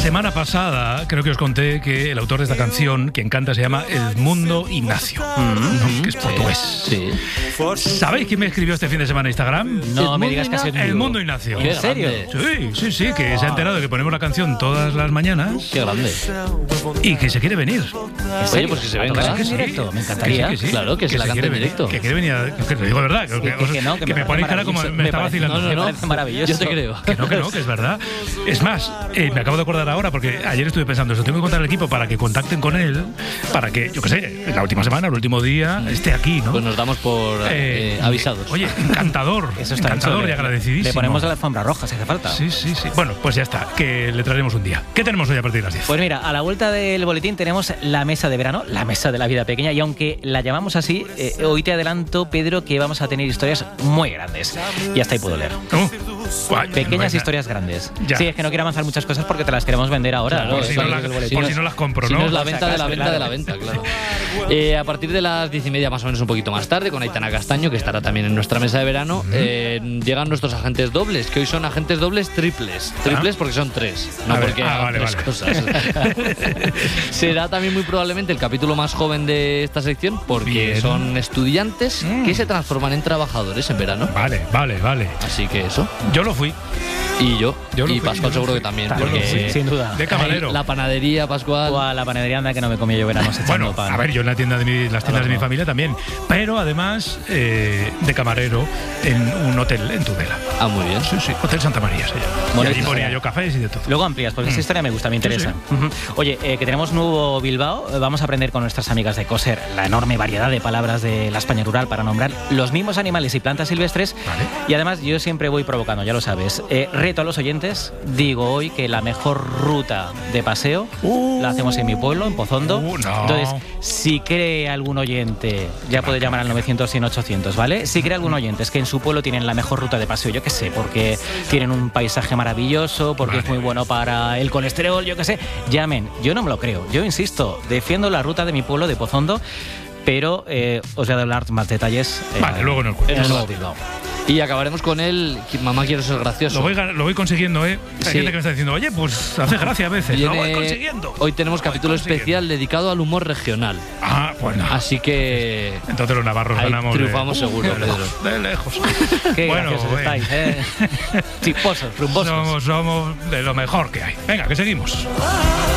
semana pasada creo que os conté que el autor de esta canción, quien canta, se llama Edmundo Ignacio, que es portugués. Sí. ¿Sabéis quién me escribió este fin de semana en Instagram? No me digas que ha sido Edmundo Ignacio. ¿En serio? Sí, que se ha enterado de que ponemos la canción todas las mañanas. Qué grande. Y que se quiere venir. Oye, pues que se venga. en directo, me encantaría. Que sí. Claro, que se la cante en directo. Que quiere venir, que te digo verdad. Que me ponéis cara como me está vacilando. Me parece maravilloso. Yo te creo. Que no, que es verdad. Es más, me acabo de acordar ahora, porque ayer estuve pensando, eso tengo que contar al equipo para que contacten con él, para que, yo qué sé, la última semana, el último día, esté aquí, ¿no? Pues nos damos por avisados. Oye, encantador. Eso está encantador hecho, y agradecidísimo. Le ponemos la alfombra roja si hace falta. Sí. Bueno, pues ya está, que le traeremos un día. ¿Qué tenemos hoy a partir de las 10? Pues mira, a la vuelta del boletín tenemos la mesa de verano, la mesa de la vida pequeña, y aunque la llamamos así, hoy te adelanto, Pedro, que vamos a tener historias muy grandes. Y hasta ahí puedo leer. Pequeñas historias grandes. Ya. Sí, es que no quiero avanzar muchas cosas porque te las queremos vender ahora. Claro, Por si no las compro, si ¿no? no es la venta de la Claro. venta de la venta, claro. A partir de las 10:30, más o menos un poquito más tarde, con Aitana Castaño, que estará también en nuestra mesa de verano, llegan nuestros agentes dobles, que hoy son agentes dobles triples. Triples porque son tres, no porque hagan tres cosas. Será también muy probablemente el capítulo más joven de esta sección, porque son estudiantes que se transforman en trabajadores en verano. Vale. Así que eso. Yo lo fui. Y yo lo y fui, Pascual seguro que también, porque sin duda. De camarero. la panadería, Pascual. O a la panadería anda que no me comía yo veranos echando Bueno, pan. a ver, yo en la tienda de las tiendas de mi familia también, pero además de camarero en un hotel en Tudela. Ah, muy bien. Sí, Hotel Santa María se llama. Bonito, Y allí ponía sí. yo cafés y de todo. Luego amplías, porque esta historia me gusta, me interesa. Ujú. Oye, que tenemos nuevo Bilbao, vamos a aprender con nuestras amigas de Coser la enorme variedad de palabras de la España rural para nombrar los mismos animales y plantas silvestres. Vale. Y además yo siempre voy provocando, ya lo sabes. Reto a los oyentes, digo hoy que la mejor ruta de paseo la hacemos en mi pueblo, en Pozondo. No. Entonces, si cree algún oyente, ya puede llamar al 900 100 800, ¿vale? Si cree algún oyente, es que en su pueblo tienen la mejor ruta de paseo, yo qué sé, porque tienen un paisaje maravilloso, porque es muy bueno para el colesterol, yo qué sé, llamen. Yo no me lo creo, yo insisto, defiendo la ruta de mi pueblo de Pozondo, pero os voy a dar más detalles Luego en el cuento. en el nuevo Bilbao. Y acabaremos con él. Mamá, quiero ser gracioso. Lo voy consiguiendo, ¿eh? Hay Sí. gente que me está diciendo, oye, pues hace gracia a veces. Lo voy consiguiendo. Hoy tenemos capítulo especial dedicado al humor regional. Ah, bueno. Así que Entonces los navarros ahí ganamos. triunfamos seguro, de Pedro. lejos, de lejos. Qué Bueno, graciosos estáis, Chisposos, rumbosos. somos de lo mejor que hay. Venga, que seguimos.